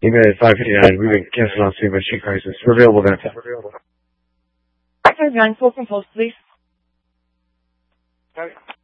Email at 559. We've been canceled on scene by sheet crisis. We're available then. 559, full compose, please. Okay.